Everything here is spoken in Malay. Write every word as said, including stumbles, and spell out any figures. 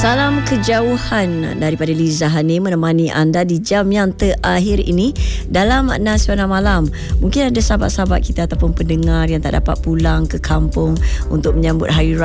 Salam kejauhan daripada Liza Hani menemani anda di jam yang terakhir ini dalam Nasional Malam. Mungkin ada sahabat-sahabat kita ataupun pendengar yang tak dapat pulang ke kampung untuk menyambut Hari Raya